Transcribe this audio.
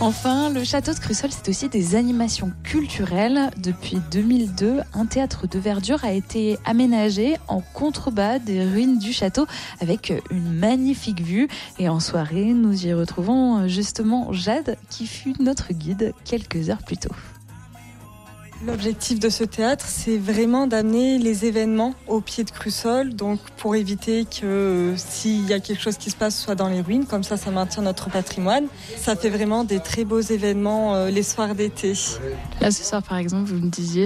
Enfin, le château de Crussol, c'est aussi des animations culturelles. Depuis 2002, un théâtre de verdure a été aménagé en contrebas des ruines du château avec une magnifique vue. Et en soirée, nous y retrouvons justement Jade qui fut notre guide quelques heures plus tôt. L'objectif de ce théâtre, c'est vraiment d'amener les événements au pied de Crussol, donc pour éviter que s'il y a quelque chose qui se passe, soit dans les ruines, comme ça maintient notre patrimoine. Ça fait vraiment des très beaux événements les soirs d'été. Là, ce soir, par exemple, vous me disiez,